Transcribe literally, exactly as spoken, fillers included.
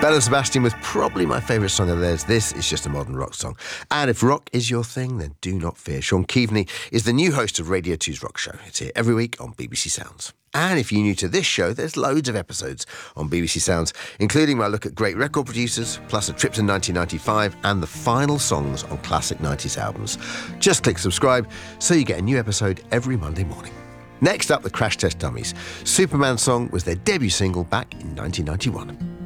Belle Sebastian was probably my favourite song of theirs. This is just a modern rock song. And if rock is your thing, then do not fear. Sean Keaveney is the new host of Radio two's Rock Show. It's here every week on B B C Sounds. And if you're new to this show, there's loads of episodes on B B C Sounds, including my look at great record producers, plus a trip to nineteen ninety-five and the final songs on classic nineties albums. Just click subscribe so you get a new episode every Monday morning. Next up, the Crash Test Dummies. Superman Song was their debut single back in nineteen ninety-one.